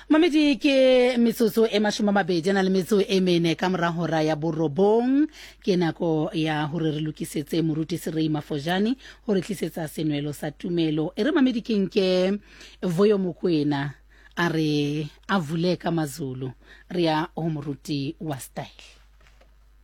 Mamedi ke metsotso e mashomamabedi na le metso e mene ka mora hora ya borobong ke nako ya hore re lokisetse moruti Serei Mafojane hore tlisetsa senwelo sa tumelo e re mamedi ke nke Voyo Mokoena a re avule ka mazulu re ya ho moruti wa style.